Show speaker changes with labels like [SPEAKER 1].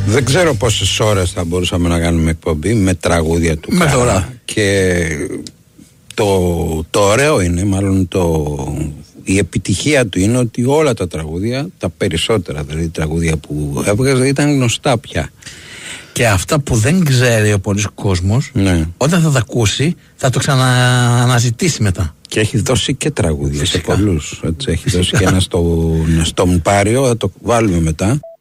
[SPEAKER 1] Δεν ξέρω πόσες ώρες θα μπορούσαμε να κάνουμε εκπομπή με τραγούδια του Καρά. Και το ωραίο είναι, μάλλον η επιτυχία του είναι ότι όλα τα τραγούδια, τα περισσότερα δηλαδή τραγούδια που έβγαζε, ήταν γνωστά πια.
[SPEAKER 2] Και αυτά που δεν ξέρει ο πολλής κόσμος,
[SPEAKER 1] ναι,
[SPEAKER 2] όταν θα τα ακούσει θα το ξανααναζητήσει μετά.
[SPEAKER 1] Και έχει δώσει και τραγούδια. Φυσικά. Σε πολλούς. Έτσι, έχει
[SPEAKER 2] Φυσικά.
[SPEAKER 1] δώσει και ένα στο Μουπάριο, θα το βάλουμε μετά.